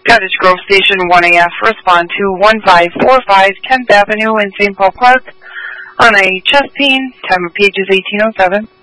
Cottage Grove Station 1AF, respond to 1545 10th Avenue in St. Paul Park on a chest pain, time of page is 1807.